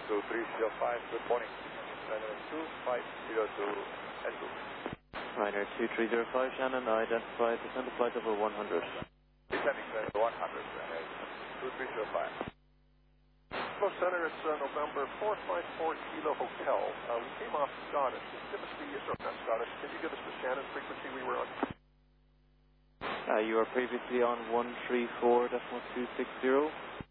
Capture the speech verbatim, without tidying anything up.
two three zero five, good morning. Ryanair two five zero two and two. Ryanair two three zero five, Shannon, identified, descend to flight level one hundred. Descending to one hundred, Ryanair two three zero five. Hello, Center, it's uh, November four five four Kilo Hotel. Uh, we came off Scottish. Can you give us the, sorry, not Scottish, can you give us the Shannon frequency we were on? Uh, you were previously on one three four point two six zero.